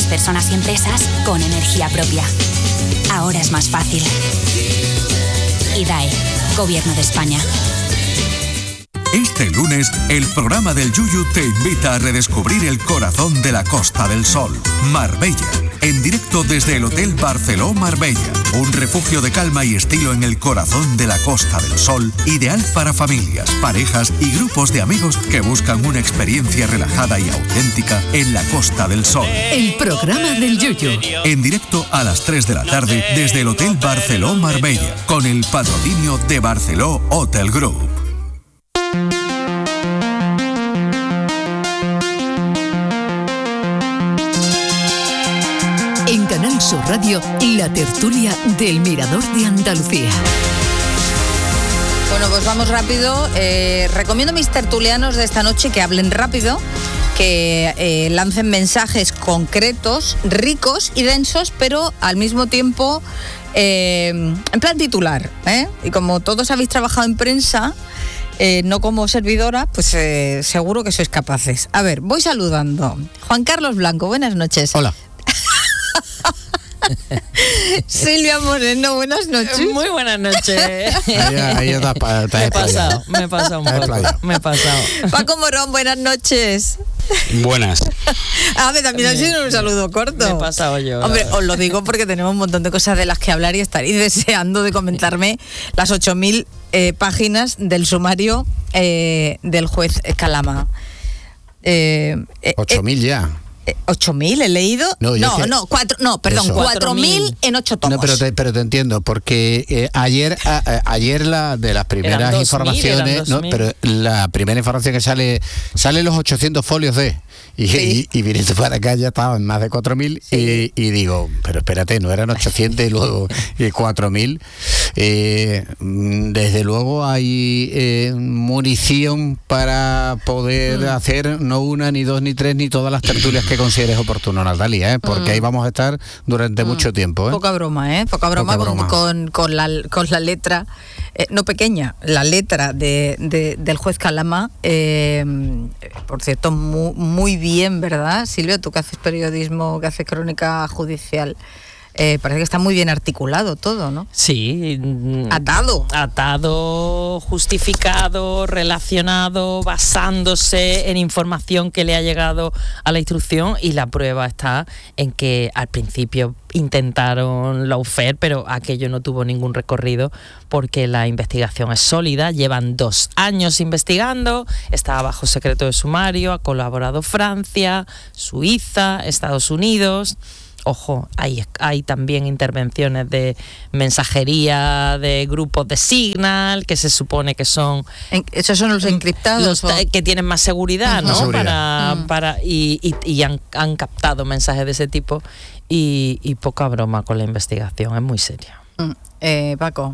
personas y empresas con energía propia. Ahora es más fácil. IDAE, Gobierno de España. Este lunes, el programa del Yuyu te invita a redescubrir el corazón de la Costa del Sol, Marbella. En directo desde el Hotel Barceló Marbella, un refugio de calma y estilo en el corazón de la Costa del Sol, ideal para familias, parejas y grupos de amigos que buscan una experiencia relajada y auténtica en la Costa del Sol. El programa del Yuyu. En directo a las 3 de la tarde desde el Hotel Barceló Marbella, con el patrocinio de Barceló Hotel Group. En Canal Sur Radio, la tertulia del Mirador de Andalucía. Bueno, pues vamos rápido. Recomiendo a mis tertulianos de esta noche que hablen rápido, que lancen mensajes concretos, ricos y densos, pero al mismo tiempo en plan titular, Y como todos habéis trabajado en prensa, no como servidora, pues seguro que sois capaces. A ver, voy saludando. Juan Carlos Blanco, buenas noches. Hola. Silvia Moreno, buenas noches. Muy buenas noches. Ahí me he pasado un poco. Me he pasado. Paco Morón, buenas noches. Buenas. A ver, también ha sido un saludo corto. Me he pasado yo. Hombre, os lo digo porque tenemos un montón de cosas de las que hablar y estaréis deseando de comentarme las 8.000 páginas del sumario del juez Calama. 8.000 ya. 8.000 he leído. Perdón, 4.000 en 8 tomos. No, pero te entiendo, porque ayer la de las primeras informaciones, pero la primera información que sale los 800 folios y viniendo para acá ya estaban más de 4.000 y digo, pero espérate, no eran 800 y luego 4.000. Desde luego hay munición para poder hacer no una, ni dos, ni tres, ni todas las tertulias que consideres oportuno, Natalia, porque ahí vamos a estar durante mucho tiempo. Poca broma, con la letra, no pequeña, la letra del juez Calama, por cierto, muy bien, ¿verdad, Silvia? Tú que haces periodismo, que haces crónica judicial. Parece que está muy bien articulado todo, ¿no? Sí. Atado, justificado, relacionado, basándose en información que le ha llegado a la instrucción, y la prueba está en que al principio intentaron lawfare, pero aquello no tuvo ningún recorrido porque la investigación es sólida. Llevan 2 años investigando, está bajo secreto de sumario, ha colaborado Francia, Suiza, Estados Unidos. Ojo, hay también intervenciones de mensajería de grupos de Signal, que se supone que son... ¿Esos son los encriptados? Que tienen más seguridad, ¿no? Seguridad. Y han captado mensajes de ese tipo, y poca broma con la investigación, es muy seria. Paco.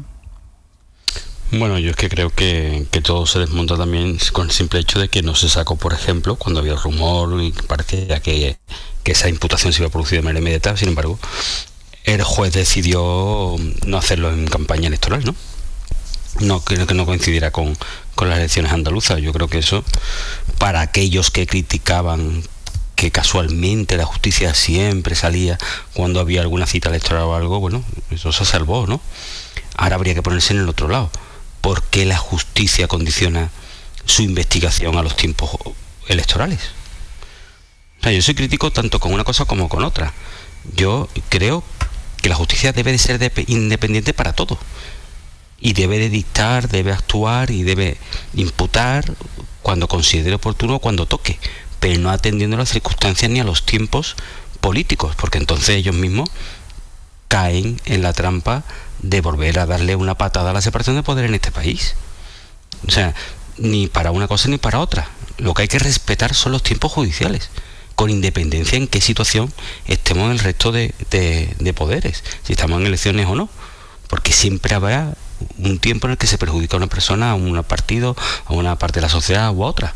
Bueno, yo es que creo que todo se desmonta también con el simple hecho de que no se sacó, por ejemplo, cuando había rumor y parecía que esa imputación se iba a producir de manera inmediata. Sin embargo, el juez decidió no hacerlo en campaña electoral, ¿no? No creo que no coincidiera con las elecciones andaluzas. Yo creo que eso, para aquellos que criticaban que casualmente la justicia siempre salía cuando había alguna cita electoral o algo, bueno, eso se salvó, ¿no? Ahora habría que ponerse en el otro lado. ¿Por qué la justicia condiciona su investigación a los tiempos electorales? O sea, yo soy crítico tanto con una cosa como con otra. Yo creo que la justicia debe de ser independiente para todo. Y debe de dictar, debe actuar y debe imputar cuando considere oportuno, cuando toque, pero no atendiendo a las circunstancias ni a los tiempos políticos, porque entonces ellos mismos caen en la trampa de volver a darle una patada a la separación de poder en este país. O sea, ni para una cosa ni para otra. Lo que hay que respetar son los tiempos judiciales, con independencia en qué situación estemos en el resto de poderes, si estamos en elecciones o no, porque siempre habrá un tiempo en el que se perjudica a una persona, a un partido, a una parte de la sociedad u a otra.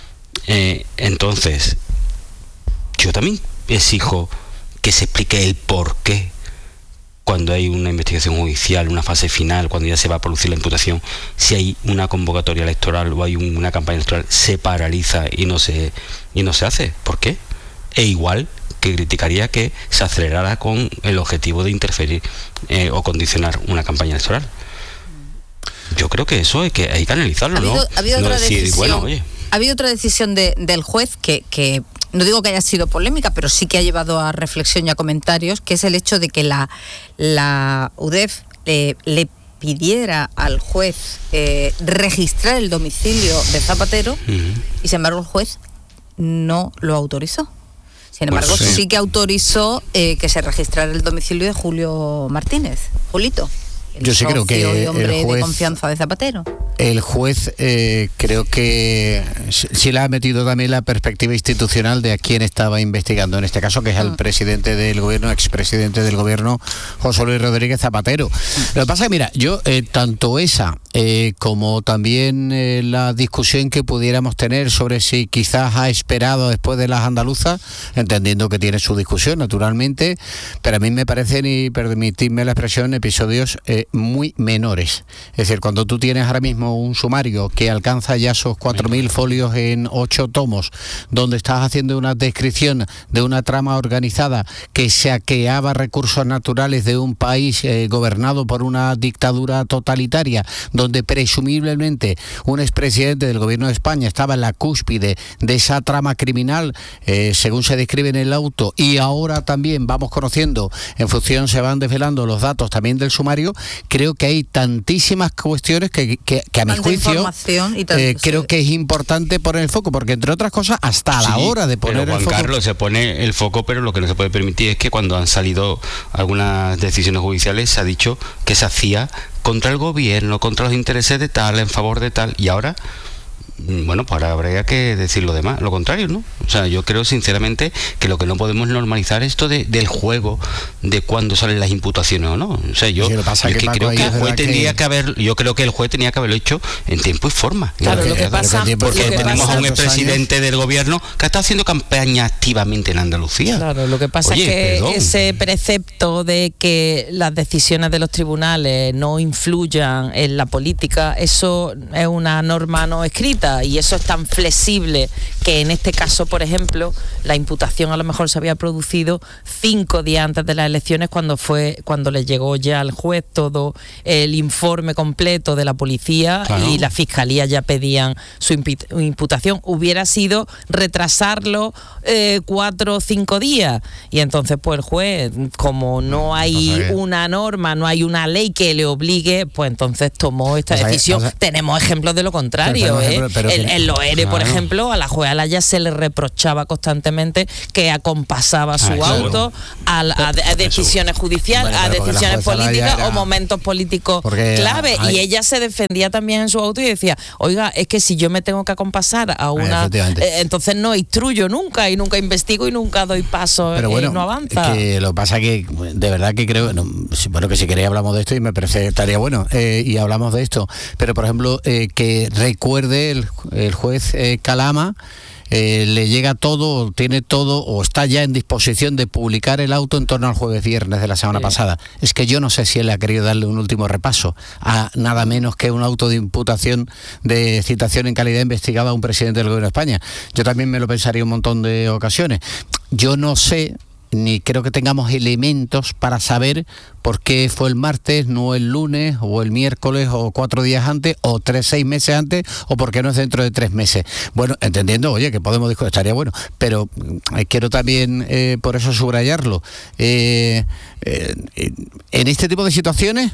Entonces, yo también exijo que se explique el por qué, cuando hay una investigación judicial, una fase final, cuando ya se va a producir la imputación, si hay una convocatoria electoral o hay una campaña electoral, se paraliza y no se hace. ¿Por qué? E igual que criticaría que se acelerara con el objetivo de interferir o condicionar una campaña electoral. Yo creo que eso hay que analizarlo, ¿no? Ha habido otra decisión. Ha habido otra decisión del juez que no digo que haya sido polémica, pero sí que ha llevado a reflexión y a comentarios, que es el hecho de que la UDEF le pidiera al juez registrar el domicilio de Zapatero, y sin embargo el juez no lo autorizó. Sin embargo, sí que autorizó que se registrara el domicilio de Julio Martínez, Julito. Yo sí creo que hombre el juez, de confianza de Zapatero. El juez creo que sí le ha metido también la perspectiva institucional de a quién estaba investigando, en este caso, que es al presidente del gobierno, expresidente del gobierno, José Luis Rodríguez Zapatero. Lo que pasa es que, mira, yo tanto esa como también la discusión que pudiéramos tener sobre si quizás ha esperado después de las andaluzas, entendiendo que tiene su discusión, naturalmente, pero a mí me parecen, y permitidme la expresión, episodios muy menores. Es decir, cuando tú tienes ahora mismo un sumario que alcanza ya esos 4.000 folios en 8 tomos, donde estás haciendo una descripción de una trama organizada que saqueaba recursos naturales de un país gobernado por una dictadura totalitaria, donde presumiblemente un expresidente del gobierno de España estaba en la cúspide de esa trama criminal, según se describe en el auto, y ahora también vamos conociendo, en función se van desvelando los datos también del sumario. Creo que hay tantísimas cuestiones que a mi juicio creo que es importante poner el foco, porque entre otras cosas, hasta a la hora de poner el foco... Juan Carlos, se pone el foco, pero lo que no se puede permitir es que cuando han salido algunas decisiones judiciales se ha dicho que se hacía contra el gobierno, contra los intereses de tal, en favor de tal, y ahora... Bueno, pues ahora habría que decir lo contrario, ¿no? O sea, yo creo sinceramente que lo que no podemos normalizar es esto del juego de cuándo salen las imputaciones o no. O sea, yo creo que el juez tendría que haberlo hecho en tiempo y forma. Claro, lo que pasa, porque tenemos a un expresidente del gobierno que está haciendo campaña activamente en Andalucía. Claro, lo que pasa es que ese precepto de que las decisiones de los tribunales no influyan en la política, eso es una norma no escrita. Y eso es tan flexible que en este caso, por ejemplo, la imputación a lo mejor se había producido 5 días antes de las elecciones, cuando le llegó ya al juez todo el informe completo de la policía, claro, y la fiscalía ya pedían su imputación. Hubiera sido retrasarlo 4 o 5 días, y entonces pues el juez, como no hay una norma, no hay una ley que le obligue, pues entonces tomó esta decisión. Tenemos ejemplos de lo contrario, en Loere, por ejemplo, a la jueza Alaya se le reprochaba constantemente que acompasaba su auto a decisiones judiciales, a decisiones políticas o momentos políticos clave, y ella se defendía también en su auto y decía, oiga, es que si yo me tengo que acompasar a una... entonces no instruyo nunca, y nunca investigo, y nunca doy paso, pero bueno, no avanza. Que lo que pasa que, de verdad que creo, que si queréis hablamos de esto, y me parece estaría bueno, y hablamos de esto, pero por ejemplo, que recuerde el juez Calama, le llega todo, tiene todo, o está ya en disposición de publicar el auto en torno al jueves viernes de la semana pasada. Es que yo no sé si él ha querido darle un último repaso a nada menos que un auto de imputación de citación en calidad investigada a un presidente del gobierno de España. Yo también me lo pensaría un montón de ocasiones. Yo no sé, ni creo que tengamos elementos para saber por qué fue el martes, no el lunes, o el miércoles, o 4 días antes, o 6 meses antes, o por qué no es dentro de 3 meses. Bueno, entendiendo, oye, que podemos discutir, estaría bueno, pero quiero también por eso subrayarlo. En este tipo de situaciones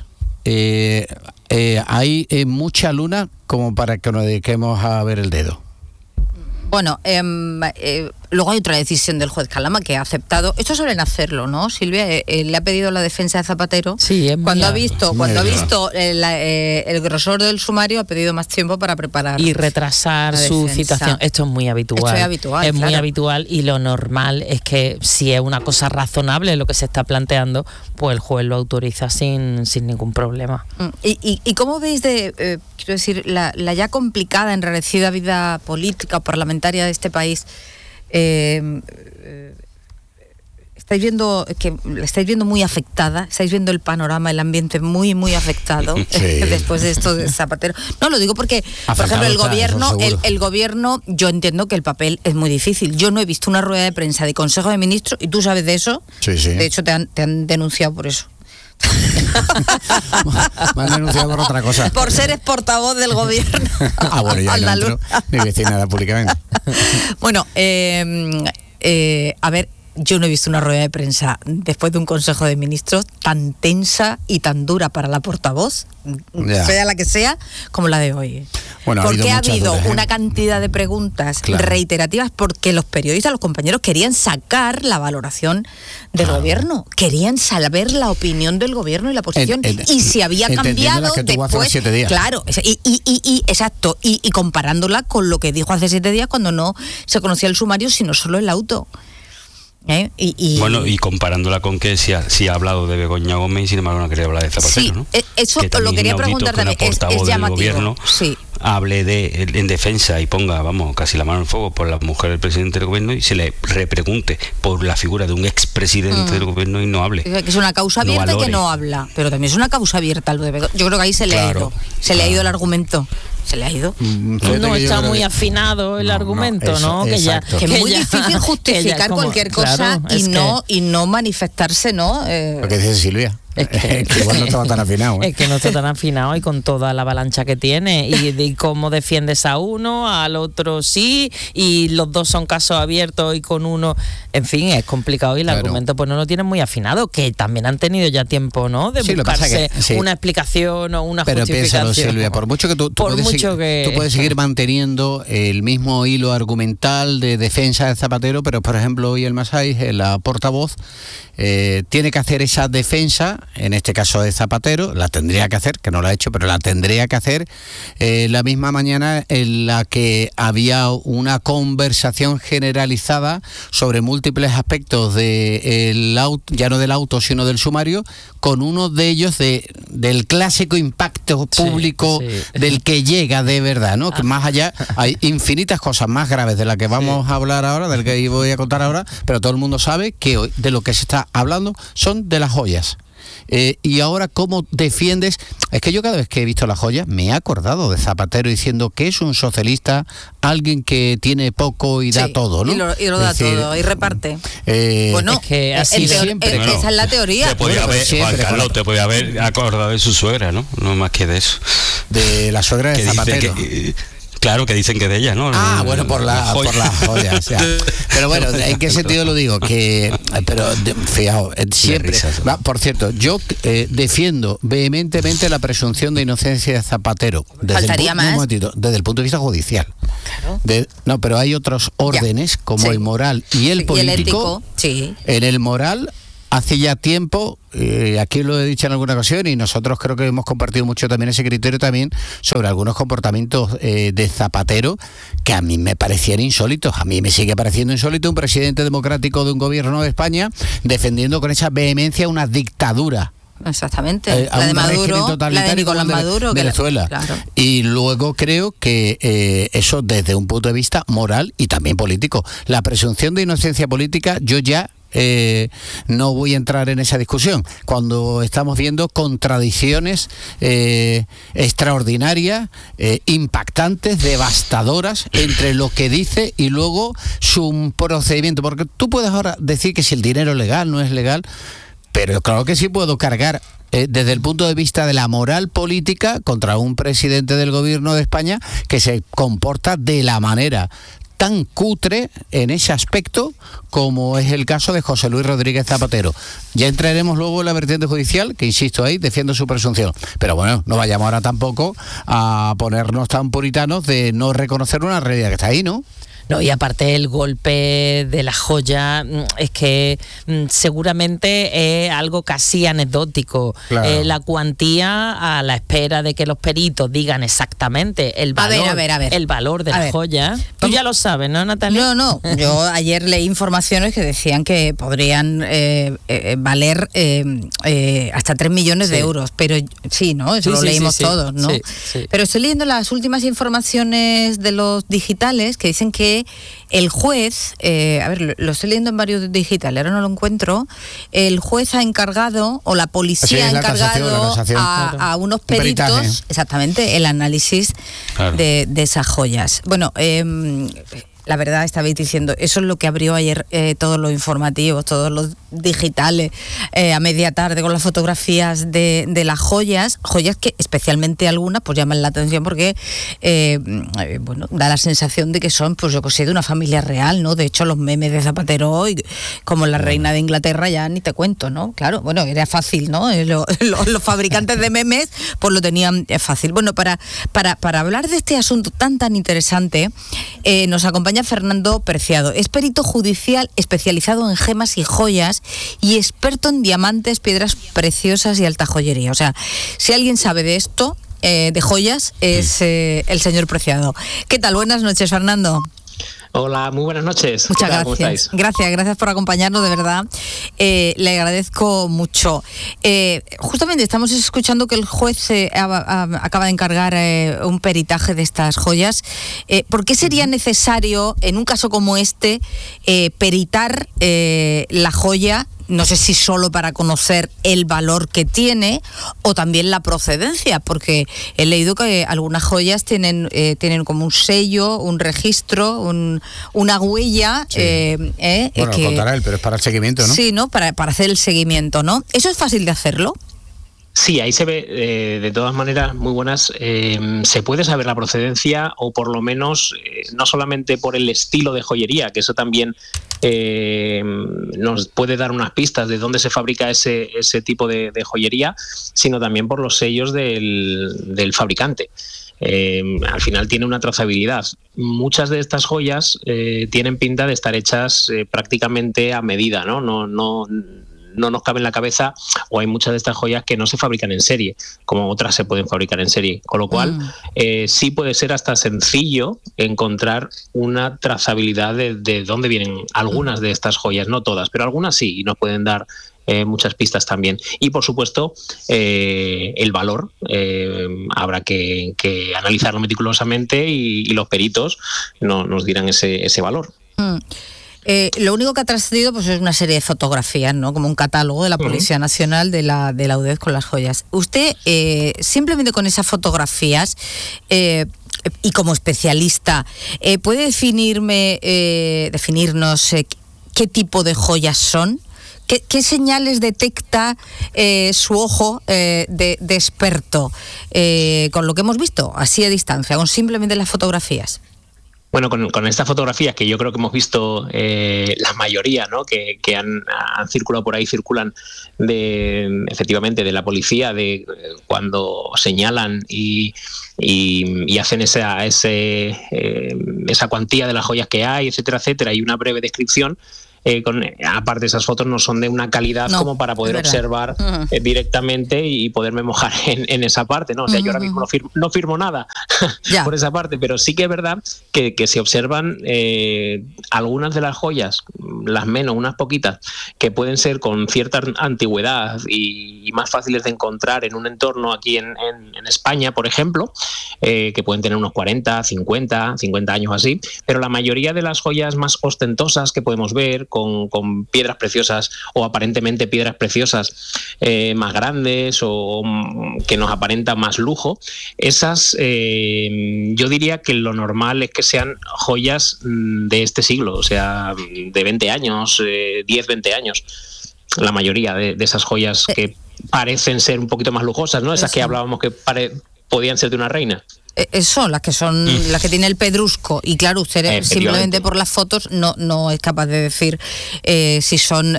hay mucha luna como para que nos dediquemos a ver el dedo. Bueno, luego hay otra decisión del juez Calama que ha aceptado. Esto suelen hacerlo, ¿no, Silvia? Le ha pedido la defensa de Zapatero. Sí, cuando ha visto el grosor del sumario, ha pedido más tiempo para preparar y retrasar su citación. Esto es muy habitual. Es muy habitual, y lo normal es que si es una cosa razonable lo que se está planteando, pues el juez lo autoriza sin ningún problema. ¿Y cómo veis quiero decir, la ya complicada, enrarecida vida política o parlamentaria de este país? estáis viendo que la estáis viendo muy afectada, estáis viendo el panorama, el ambiente muy, muy afectado después de esto de Zapatero. No, lo digo porque, por ejemplo, el gobierno, yo entiendo que el papel es muy difícil. Yo no he visto una rueda de prensa de Consejo de Ministros, y tú sabes de eso. Sí. De hecho, te han denunciado por eso. Me han denunciado por otra cosa. Por ser portavoz del gobierno. Bueno, yo no entro ni decir nada públicamente. Bueno, a ver, yo no he visto una rueda de prensa después de un Consejo de Ministros tan tensa y tan dura para la portavoz, sea la que sea, como la de hoy. Bueno, porque ha habido una cantidad de preguntas reiterativas, porque los periodistas, los compañeros, querían sacar la valoración del gobierno, querían saber la opinión del gobierno y la posición, y si había cambiado después. Claro, exacto, y comparándola con lo que dijo hace 7 días, cuando no se conocía el sumario, sino solo el auto. Bueno, y comparándola con que si ha hablado de Begoña Gómez y sin embargo no quería hablar de Zapatero, sí, ¿no? Eso lo quería preguntar también, es llamativo. Gobierno, hable en defensa y ponga, casi la mano en el fuego por la mujer del presidente del gobierno, y se le repregunte por la figura de un expresidente del gobierno y no hable. Que es una causa abierta y que no habla, pero también es una causa abierta lo de Begoña. Yo creo que ahí se le ha ido el argumento. Se le ha ido. No está muy afinado el argumento, ¿no? Que es muy difícil justificar cualquier cosa y no manifestarse, ¿no? Lo que dice Silvia. Es que igual no estaba tan afinado. Es que no está tan afinado, y con toda la avalancha que tiene, y cómo defiendes a uno, al otro sí, y los dos son casos abiertos y con uno, en fin, es complicado, y el argumento pues no lo tienen muy afinado, que también han tenido ya tiempo, ¿no? De buscarse una explicación o una justificación. Pero piénsalo, Silvia, por mucho que tú puedes seguir manteniendo el mismo hilo argumental de defensa de Zapatero, pero por ejemplo hoy el Masái, la portavoz, tiene que hacer esa defensa, en este caso de Zapatero, la tendría que hacer, que no la ha hecho, pero la tendría que hacer la misma mañana en la que había una conversación generalizada sobre múltiples aspectos del auto, ya no del auto, sino del sumario, con uno de ellos del clásico impacto público del que llega de verdad, ¿no? Que más allá hay infinitas cosas más graves de las que vamos a hablar ahora, del que voy a contar ahora, pero todo el mundo sabe que hoy de lo que se está hablando son de las joyas. Y ahora, ¿cómo defiendes? Es que yo cada vez que he visto La Joya me he acordado de Zapatero diciendo que es un socialista, alguien que tiene poco y da todo, ¿no? Y lo da todo, y reparte. Bueno, es que así siempre. Esa es la teoría. Juan Carlos, te podía haber acordado de su suegra, ¿no? No más que de eso. De la suegra de Zapatero. Claro, que dicen que de ella, ¿no? Bueno, por las joyas. O sea. Pero bueno, ¿en qué sentido lo digo? Fijaos, siempre... por cierto, yo defiendo vehementemente la presunción de inocencia de Zapatero. Faltaría más. Desde el punto de vista judicial. Claro. Pero hay otros órdenes, como el moral y el político. Y el ético, sí. En el moral... Hace ya tiempo, aquí lo he dicho en alguna ocasión, y nosotros creo que hemos compartido mucho también ese criterio también sobre algunos comportamientos de Zapatero que a mí me parecían insólitos. A mí me sigue pareciendo insólito un presidente democrático de un gobierno de España defendiendo con esa vehemencia una dictadura. Exactamente, la de Maduro, la de Nicolás Maduro, Venezuela. Claro. Y luego creo que eso desde un punto de vista moral y también político. La presunción de inocencia política, yo ya no voy a entrar en esa discusión cuando estamos viendo contradicciones extraordinarias, impactantes, devastadoras entre lo que dice y luego su procedimiento, porque tú puedes ahora decir que si el dinero es legal, no es legal, pero claro que sí puedo cargar desde el punto de vista de la moral política contra un presidente del gobierno de España que se comporta de la manera tan cutre en ese aspecto como es el caso de José Luis Rodríguez Zapatero. Ya entraremos luego en la vertiente judicial, que insisto ahí, defiendo su presunción. Pero bueno, no vayamos ahora tampoco a ponernos tan puritanos de no reconocer una realidad que está ahí, ¿no? No, y aparte el golpe de La Joya es que seguramente es algo casi anecdótico. Claro. La cuantía a la espera de que los peritos digan exactamente el valor, el valor de La Joya. Tú ya lo sabes, ¿no, Natalia? No. Yo ayer leí informaciones que decían que podrían valer hasta 3 millones de euros. Pero sí, ¿no? Eso lo leímos todos, ¿no? Sí. Pero estoy leyendo las últimas informaciones de los digitales que dicen que que el juez, lo estoy leyendo en varios digitales, ahora no lo encuentro, el juez ha encargado, o la policía ha encargado a unos peritos, exactamente, el análisis de esas joyas. Bueno, la verdad, estabais diciendo, eso es lo que abrió ayer todos los informativos, todos los digitales, a media tarde, con las fotografías de las joyas que especialmente algunas pues llaman la atención porque da la sensación de que son, pues yo que sé, de una familia real, ¿no? De hecho, los memes de Zapatero hoy, como la reina de Inglaterra, ya ni te cuento, ¿no? Claro, bueno, era fácil, ¿no? Los fabricantes de memes pues lo tenían fácil. Bueno, para hablar de este asunto tan interesante, nos acompaña Fernando Preciado. Es perito judicial especializado en gemas y joyas y experto en diamantes, piedras preciosas y alta joyería. O sea, si alguien sabe de esto, de joyas, es el señor Preciado. ¿Qué tal? Buenas noches, Fernando. Hola, muy buenas noches. Muchas gracias. ¿Cómo estáis? Gracias por acompañarnos, de verdad. Le agradezco mucho. Justamente estamos escuchando que el juez acaba de encargar un peritaje de estas joyas. ¿Por qué sería necesario, en un caso como este, peritar la joya? No sé si solo para conocer el valor que tiene o también la procedencia, porque he leído que algunas joyas tienen como un sello, un registro, una huella. Sí. Bueno, lo contará él, pero es para el seguimiento, ¿no? Sí, ¿no? Para hacer el seguimiento, ¿no? ¿Eso es fácil de hacerlo? Sí, ahí se ve, de todas maneras, muy buenas. Se puede saber la procedencia, o por lo menos, no solamente por el estilo de joyería, que eso también nos puede dar unas pistas de dónde se fabrica ese tipo de joyería, sino también por los sellos del fabricante. Al final tiene una trazabilidad. Muchas de estas joyas tienen pinta de estar hechas prácticamente a medida, ¿no? No nos cabe en la cabeza, o hay muchas de estas joyas que no se fabrican en serie, como otras se pueden fabricar en serie, con lo cual sí puede ser hasta sencillo encontrar una trazabilidad de dónde vienen algunas de estas joyas, no todas, pero algunas sí, y nos pueden dar muchas pistas también. Y por supuesto, el valor, habrá que analizarlo meticulosamente y los peritos nos dirán ese valor. Lo único que ha trascendido pues es una serie de fotografías, ¿no? Como un catálogo de la Policía Nacional de la UDEZ con las joyas. Usted, simplemente con esas fotografías, y como especialista, ¿puede definirnos qué tipo de joyas son? ¿Qué señales detecta su ojo de experto con lo que hemos visto, así a distancia, con simplemente las fotografías? Bueno, con estas fotografías que yo creo que hemos visto la mayoría, ¿no? que han circulado por ahí, circulan efectivamente de la policía, de cuando señalan y hacen esa cuantía de las joyas que hay, etcétera, y una breve descripción. Aparte, esas fotos no son de una calidad como para poder observar directamente y poderme mojar en esa parte, ¿no? O sea, yo ahora mismo no firmo nada por esa parte, pero sí que es verdad que se observan algunas de las joyas, las menos, unas poquitas, que pueden ser con cierta antigüedad y más fáciles de encontrar en un entorno aquí en España, por ejemplo, que pueden tener unos 40, 50 años así, pero la mayoría de las joyas más ostentosas que podemos ver, con piedras preciosas o aparentemente piedras preciosas más grandes o que nos aparenta más lujo, esas yo diría que lo normal es que sean joyas de este siglo, o sea, de 20 años, 10, 20 años. La mayoría de esas joyas que parecen ser un poquito más lujosas, ¿no? Esas que hablábamos que podían ser de una reina. Son las que tiene el pedrusco, y claro, usted simplemente por las fotos no es capaz de decir si son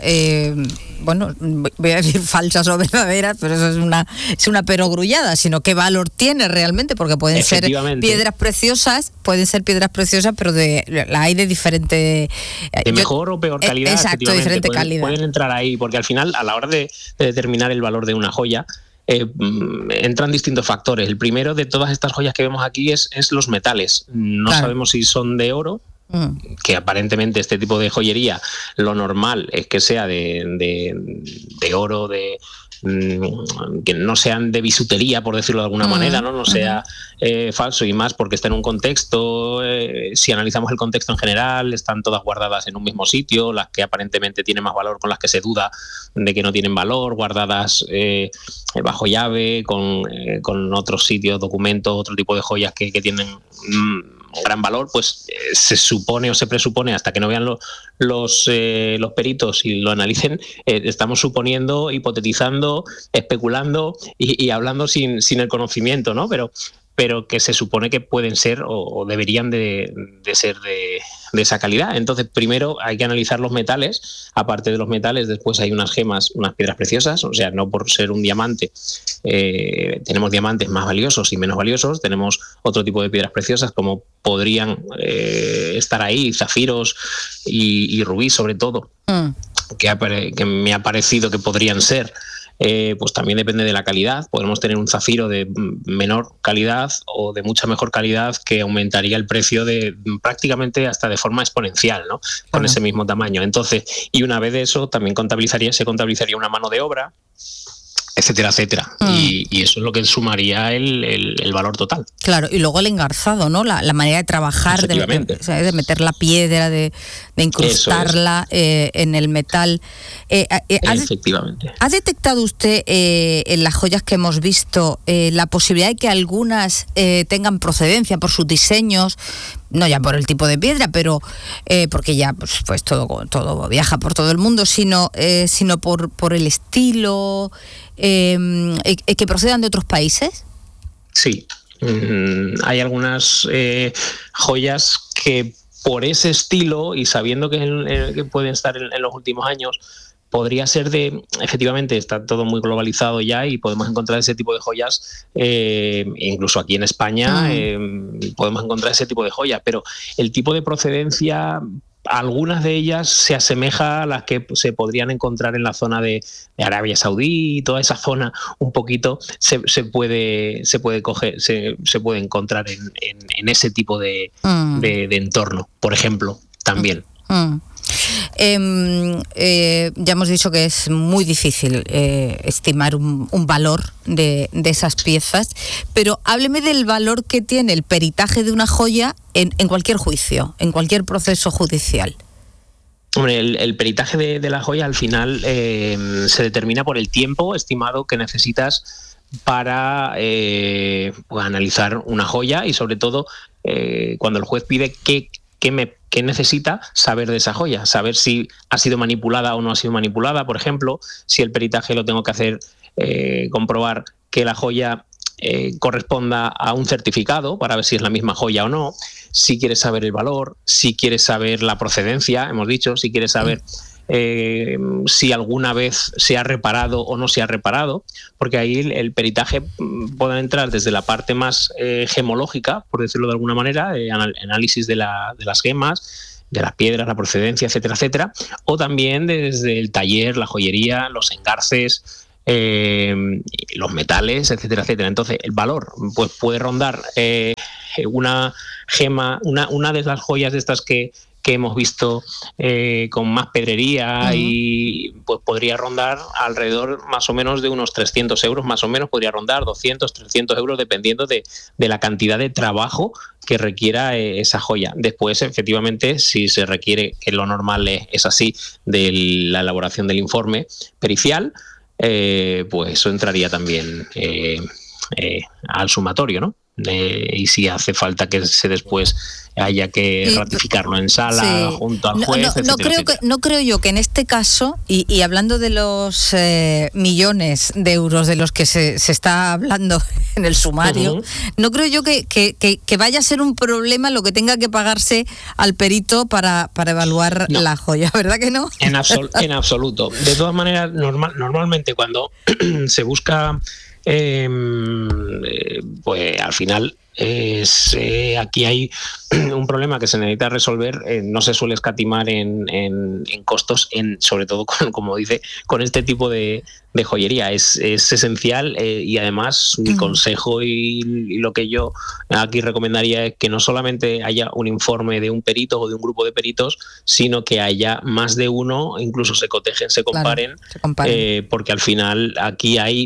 voy a decir falsas o verdaderas, pero eso es una perogrullada, sino qué valor tiene realmente, porque pueden ser piedras preciosas, pero la hay de diferente mejor o peor calidad. Exacto, diferente calidad. Pueden entrar ahí, porque al final, a la hora de determinar el valor de una joya, entran distintos factores. El primero de todas estas joyas que vemos aquí es los metales. No sabemos si son de oro, que aparentemente este tipo de joyería lo normal es que sea de oro, de que no sean de bisutería, por decirlo de alguna manera, no sea falso, y más porque está en un contexto. Si analizamos el contexto en general, están todas guardadas en un mismo sitio, las que aparentemente tienen más valor con las que se duda de que no tienen valor, guardadas bajo llave, con otros sitios, documentos, otro tipo de joyas que tienen gran valor, pues se supone o se presupone, hasta que no vean los peritos y lo analicen, estamos suponiendo, hipotetizando, especulando y hablando sin el conocimiento, ¿no? Pero que se supone que pueden ser o deberían de ser de esa calidad. Entonces, primero hay que analizar los metales. Aparte de los metales, después hay unas gemas, unas piedras preciosas. O sea, no por ser un diamante tenemos diamantes más valiosos y menos valiosos. Tenemos otro tipo de piedras preciosas como podrían estar ahí, zafiros y rubí sobre todo, que me ha parecido que podrían ser. Pues también depende de la calidad. Podemos tener un zafiro de menor calidad o de mucha mejor calidad que aumentaría el precio de prácticamente hasta de forma exponencial, ¿no? Con ese mismo tamaño. Entonces, y una vez de eso también se contabilizaría una mano de obra, etcétera, etcétera. Y eso es lo que sumaría el valor total. Claro, y luego el engarzado, ¿no? La manera de trabajar, de meter la piedra, de incrustarla en el metal. Efectivamente. ¿Ha detectado usted en las joyas que hemos visto la posibilidad de que algunas tengan procedencia por sus diseños? No ya por el tipo de piedra, pero porque ya pues todo viaja por todo el mundo, sino por el estilo, que procedan de otros países. Sí, hay algunas joyas que por ese estilo y sabiendo que pueden estar en los últimos años, podría ser efectivamente está todo muy globalizado ya y podemos encontrar ese tipo de joyas, incluso aquí en España podemos encontrar ese tipo de joyas, pero el tipo de procedencia, algunas de ellas se asemeja a las que se podrían encontrar en la zona de Arabia Saudí, y toda esa zona un poquito se puede encontrar en ese tipo de entorno, por ejemplo, también. Ya hemos dicho que es muy difícil estimar un valor de esas piezas, pero hábleme del valor que tiene el peritaje de una joya en cualquier juicio, en cualquier proceso judicial. Hombre, el peritaje de la joya al final se determina por el tiempo estimado que necesitas para analizar una joya y sobre todo cuando el juez pide qué necesita saber de esa joya, saber si ha sido manipulada o no ha sido manipulada, por ejemplo, si el peritaje lo tengo que hacer, comprobar que la joya corresponda a un certificado para ver si es la misma joya o no, si quieres saber el valor, si quieres saber la procedencia, hemos dicho, si quieres saber si alguna vez se ha reparado o no se ha reparado, porque ahí el peritaje puede entrar desde la parte más gemológica, por decirlo de alguna manera, análisis de las gemas, de las piedras, la procedencia, etcétera, etcétera, o también desde el taller, la joyería, los engarces, los metales, etcétera, etcétera. Entonces el valor pues puede rondar una gema, una de las joyas de estas que hemos visto con más pedrería y pues podría rondar alrededor más o menos de unos 300 euros, más o menos podría rondar 200, 300 euros dependiendo de la cantidad de trabajo que requiera esa joya. Después, efectivamente, si se requiere, que lo normal es así, de la elaboración del informe pericial, pues eso entraría también al sumatorio, ¿no? Y si hace falta que después haya que ratificarlo en sala junto al juez, no creo yo que en este caso, y hablando de los millones de euros de los que se está hablando en el sumario, no creo yo que vaya a ser un problema lo que tenga que pagarse al perito para evaluar la joya, ¿verdad que no? En absoluto. De todas maneras, normalmente cuando se busca pues al final Aquí hay un problema que se necesita resolver. No se suele escatimar en costos, sobre todo como dice, con este tipo de joyería. Es esencial, y además mi consejo y lo que yo aquí recomendaría es que no solamente haya un informe de un perito o de un grupo de peritos, sino que haya más de uno, incluso se cotejen, se comparen, porque al final aquí hay...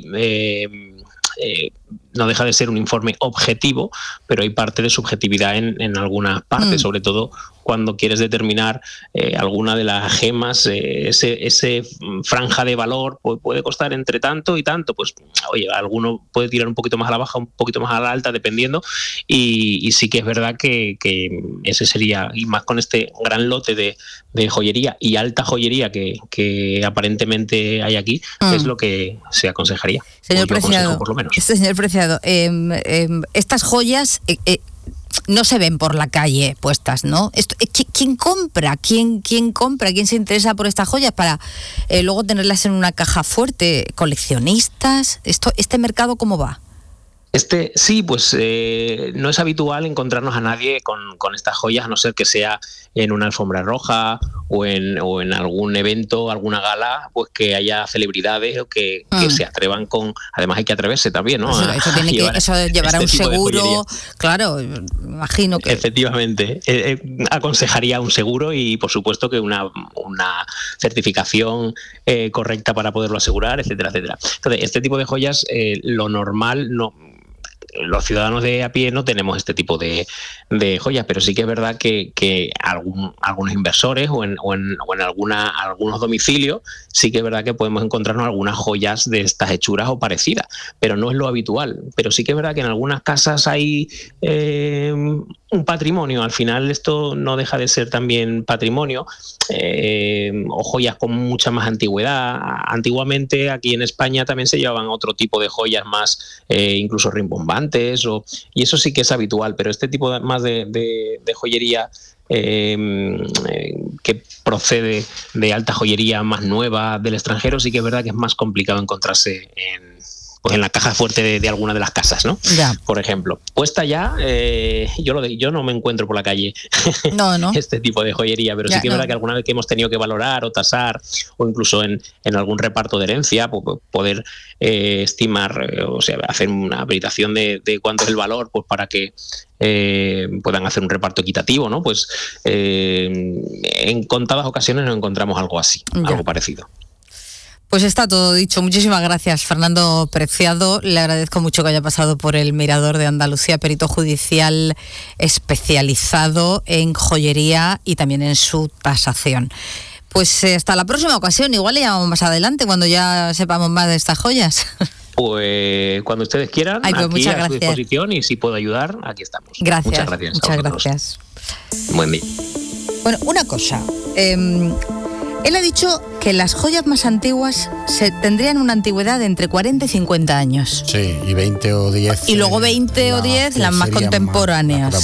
no deja de ser un informe objetivo, pero hay parte de subjetividad en algunas partes, sobre todo cuando quieres determinar alguna de las gemas, ese franja de valor puede costar entre tanto y tanto, pues oye, alguno puede tirar un poquito más a la baja, un poquito más a la alta, dependiendo, y sí que es verdad que ese sería, y más con este gran lote de joyería y alta joyería que aparentemente hay aquí, es lo que se aconsejaría. Señor Preciado, por lo menos. Señor Preciado, estas joyas no se ven por la calle puestas, ¿no? ¿Quién compra? ¿Quién compra? ¿Quién se interesa por estas joyas para luego tenerlas en una caja fuerte? ¿Coleccionistas? ¿Este mercado cómo va? Sí, pues no es habitual encontrarnos a nadie con estas joyas, a no ser que sea en una alfombra roja o en algún evento, alguna gala, pues que haya celebridades o que se atrevan con... Además hay que atreverse también, ¿no? Eso de llevar un seguro, claro, imagino que... Efectivamente, aconsejaría un seguro y por supuesto que una certificación correcta para poderlo asegurar, etcétera, etcétera. Entonces, este tipo de joyas, lo normal no... Los ciudadanos de a pie no tenemos este tipo de joyas, pero sí que es verdad que algunos inversores o en algunos domicilios sí que es verdad que podemos encontrarnos algunas joyas de estas hechuras o parecidas, pero no es lo habitual. Pero sí que es verdad que en algunas casas hay un patrimonio. Al final esto no deja de ser también patrimonio, o joyas con mucha más antigüedad. Antiguamente aquí en España también se llevaban otro tipo de joyas más incluso rimbombantes, y eso sí que es habitual, pero este tipo más de joyería que procede de alta joyería más nueva del extranjero, sí que es verdad que es más complicado encontrarse en la caja fuerte de alguna de las casas, ¿no? Ya. Por ejemplo, puesta ya, yo no me encuentro por la calle no. este tipo de joyería, pero ya, sí que es verdad que alguna vez que hemos tenido que valorar o tasar, o incluso en algún reparto de herencia, poder estimar, o sea, hacer una peritación de cuánto es el valor, pues para que puedan hacer un reparto equitativo, ¿no? Pues en contadas ocasiones nos encontramos algo así, algo parecido. Pues está todo dicho. Muchísimas gracias, Fernando Preciado. Le agradezco mucho que haya pasado por el Mirador de Andalucía, perito judicial especializado en joyería y también en su tasación. Pues hasta la próxima ocasión. Igual le llamamos más adelante cuando ya sepamos más de estas joyas. Pues cuando ustedes quieran, pues aquí a su disposición, y si puedo ayudar, aquí estamos. Gracias. Muchas gracias. Muchas gracias. Buen día. Bueno, una cosa. Él ha dicho que las joyas más antiguas tendrían una antigüedad de entre 40 y 50 años. Sí, y 20 o 10. Y luego 20 o 10 las más contemporáneas.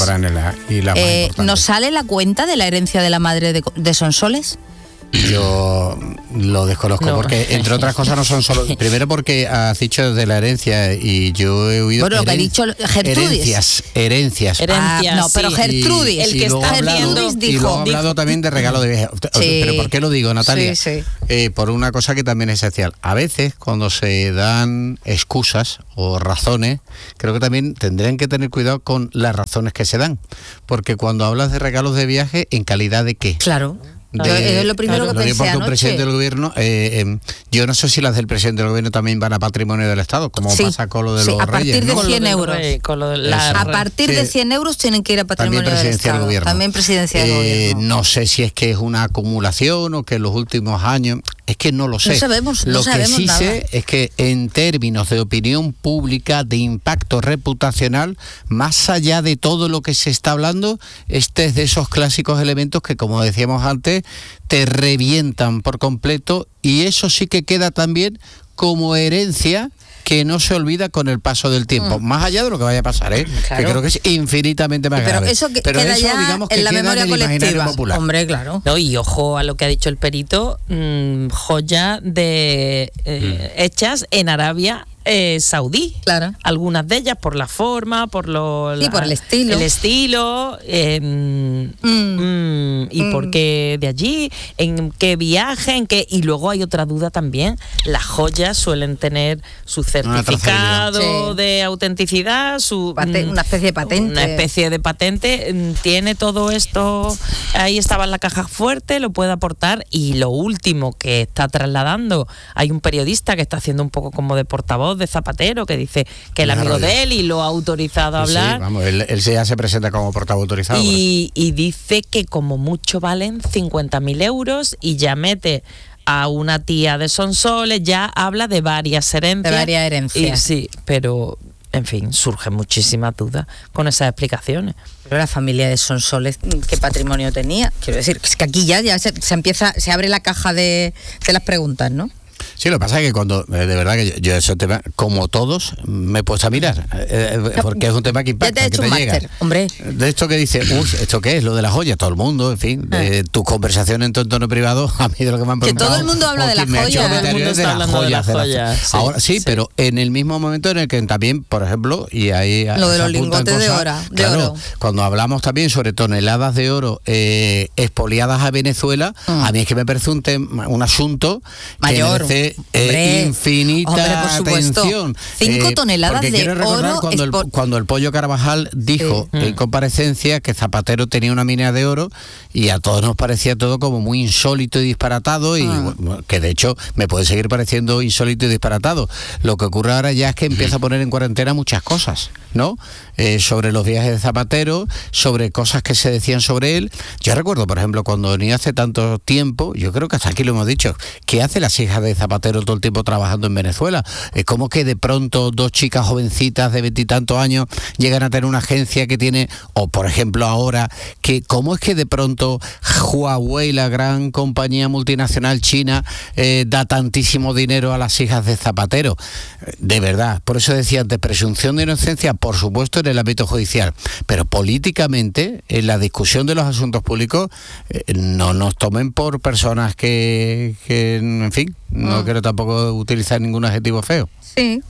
¿Nos sale la cuenta de la herencia de la madre de Sonsoles? Yo lo desconozco, porque entre otras cosas no son solo... Primero porque has dicho de la herencia y yo he oído... Bueno, lo que ha dicho Gertrudis. Herencias. No, pero Gertrudis, el que está Gertrudis dijo... Y luego ha hablado también de regalo de viaje. Sí. ¿Pero por qué lo digo, Natalia? Sí. Por una cosa que también es esencial. A veces, cuando se dan excusas o razones, creo que también tendrían que tener cuidado con las razones que se dan. Porque cuando hablas de regalos de viaje, ¿en calidad de qué? Claro. Es lo primero que pensé porque anoche. Un presidente del gobierno, yo no sé si las del presidente del gobierno también van a patrimonio del Estado, como pasa con lo de los reyes. A partir de 100 euros. A partir de 100 euros tienen que ir a patrimonio del Estado. También presidencia del gobierno. No sé si es que es una acumulación o que en los últimos años... Es que no lo sé. No sabemos Lo que sí nada. sé es que en términos de opinión pública, de impacto reputacional, más allá de todo lo que se está hablando, este es de esos clásicos elementos que, como decíamos antes, te revientan por completo, y eso sí que queda también como herencia que no se olvida con el paso del tiempo, más allá de lo que vaya a pasar, claro. Que creo que es infinitamente más grave. Pero queda ya digamos, que en la memoria colectiva. Popular. Hombre, claro. No, y ojo a lo que ha dicho el perito, joya de hechas en Arabia saudí. Claro. Algunas de ellas por la forma, por por el estilo. Y por qué de allí, en qué viaje, en qué. Y luego hay otra duda también. Las joyas suelen tener su certificado de autenticidad, una especie de patente. Una especie de patente. Tiene todo esto. Ahí estaba en la caja fuerte, lo puede aportar. Y lo último que está trasladando, hay un periodista que está haciendo un poco como de portavoz de Zapatero, que dice que el amigo de él y lo ha autorizado a hablar. Sí, vamos, él ya se presenta como portavoz autorizado. Y dice que como mucho valen 50.000 euros y ya mete a una tía de Sonsoles, ya habla de varias herencias. De varias herencias. Sí, pero en fin, surgen muchísimas dudas con esas explicaciones. Pero la familia de Sonsoles, ¿qué patrimonio tenía? Quiero decir, es que aquí ya se abre la caja de las preguntas, ¿no? Sí, lo que pasa es que cuando, de verdad que yo ese tema, como todos, me he puesto a mirar, porque es un tema que impacta, ya te he hecho un máster, hombre. De esto que dice, ¿esto qué es? Lo de las joyas, todo el mundo, en fin, de tus conversaciones en tu entorno privado, a mí de lo que me han preguntado. Que todo el mundo habla de las joyas. Todo el mundo está hablando de las joyas. Ahora sí, pero en el mismo momento en el que también, por ejemplo, y ahí lo de los lingotes de oro. Cuando hablamos también sobre toneladas de oro expoliadas a Venezuela, a mí es que me parece un asunto mayor. Que merece infinita atención. 5 toneladas de oro. Cuando el Pollo Carvajal dijo en comparecencia que Zapatero tenía una mina de oro, y a todos nos parecía todo como muy insólito y disparatado, y que de hecho me puede seguir pareciendo insólito y disparatado. Lo que ocurre ahora ya es que empieza a poner en cuarentena muchas cosas, ¿no? Sobre los viajes de Zapatero, sobre cosas que se decían sobre él. Yo recuerdo, por ejemplo, cuando ni hace tanto tiempo, yo creo que hasta aquí lo hemos dicho, ¿qué hacen las hijas de Zapatero todo el tiempo trabajando en Venezuela? Es como que de pronto 2 chicas jovencitas de 20 y tantos años llegan a tener una agencia que tiene, o por ejemplo ahora, que cómo es que de pronto Huawei, la gran compañía multinacional china, da tantísimo dinero a las hijas de Zapatero. De verdad, por eso decía antes, presunción de inocencia, por supuesto, en el ámbito judicial, pero políticamente, en la discusión de los asuntos públicos, no nos tomen por personas que en fin, no quiero tampoco utilizar ningún adjetivo feo. Sí.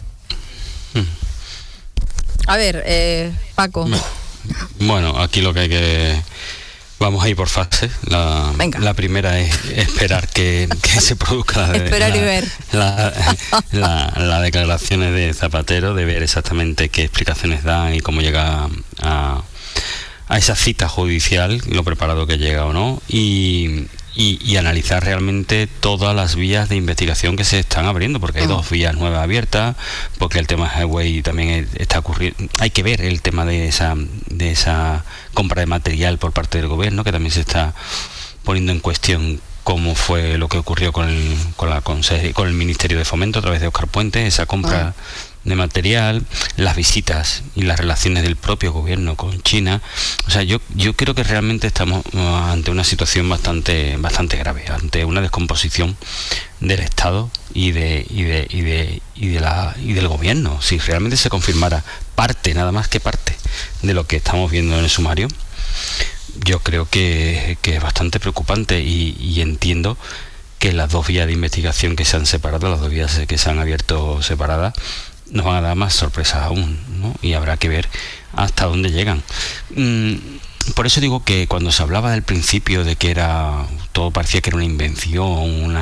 A ver, Paco. Bueno, aquí lo que hay que... Vamos a ir por fases. La primera es esperar que se produzca esperar y ver las declaraciones de Zapatero, de ver exactamente qué explicaciones dan y cómo llega a esa cita judicial, lo preparado que llega o no, y analizar realmente todas las vías de investigación que se están abriendo, porque hay 2 vías nuevas abiertas, porque el tema de Huawei también está ocurriendo. Hay que ver el tema de esa compra de material por parte del gobierno, que también se está poniendo en cuestión cómo fue lo que ocurrió con el Ministerio de Fomento a través de Óscar Puente, esa compra de material, las visitas y las relaciones del propio gobierno con China. O sea, yo creo que realmente estamos ante una situación bastante grave, ante una descomposición del Estado y del gobierno. Si realmente se confirmara nada más que parte de lo que estamos viendo en el sumario, yo creo que es bastante preocupante, y entiendo que las 2 vías de investigación que se han separado, las 2 vías que se han abierto separadas, nos van a dar más sorpresas aún, ¿no? Y habrá que ver hasta dónde llegan. Por eso digo que cuando se hablaba del principio de que todo parecía que era una invención,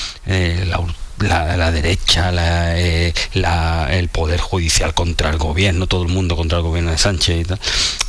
la derecha, el poder judicial contra el gobierno, todo el mundo contra el gobierno de Sánchez y tal,